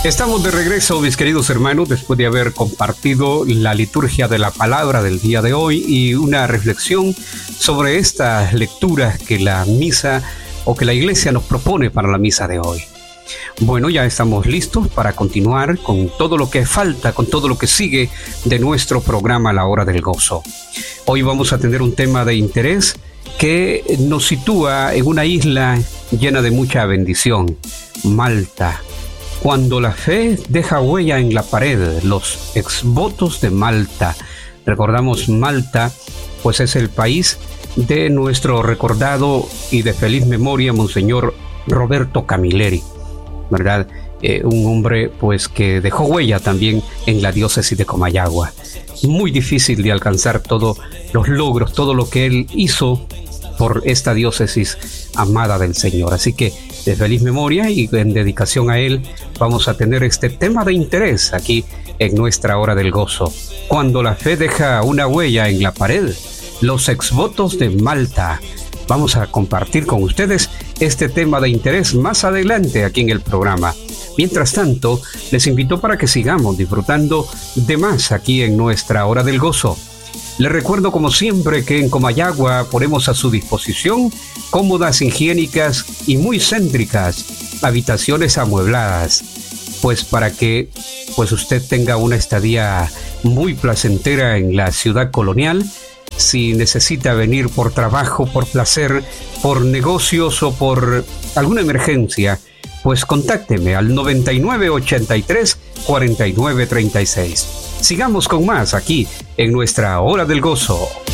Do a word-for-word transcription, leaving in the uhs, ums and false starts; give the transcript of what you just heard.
Estamos de regreso, mis queridos hermanos, después de haber compartido la liturgia de la palabra del día de hoy y una reflexión sobre estas lecturas que la misa o que la iglesia nos propone para la misa de hoy. Bueno, ya estamos listos para continuar con todo lo que falta, con todo lo que sigue de nuestro programa La Hora del Gozo. Hoy vamos a tener un tema de interés que nos sitúa en una isla llena de mucha bendición, Malta. Cuando la fe deja huella en la pared, los exvotos de Malta. Recordamos, Malta, pues es el país de nuestro recordado y de feliz memoria Monseñor Roberto Camilleri, ¿verdad? Eh, un hombre pues que dejó huella también en la diócesis de Comayagua. Muy difícil de alcanzar todos los logros, todo lo que él hizo por esta diócesis amada del Señor. Así que de feliz memoria y en dedicación a él vamos a tener este tema de interés aquí en nuestra Hora del Gozo. Cuando la fe deja una huella en la pared, los exvotos de Malta. Vamos a compartir con ustedes este tema de interés más adelante aquí en el programa. Mientras tanto, les invito para que sigamos disfrutando de más aquí en nuestra Hora del Gozo. Les recuerdo como siempre que en Comayagua ponemos a su disposición cómodas, higiénicas y muy céntricas habitaciones amuebladas, pues para que pues usted tenga una estadía muy placentera en la ciudad colonial. Si necesita venir por trabajo, por placer, por negocios o por alguna emergencia, pues contácteme al noventa y nueve ochenta y tres cuarenta y nueve treinta y seis. Sigamos con más aquí en nuestra Hora del Gozo.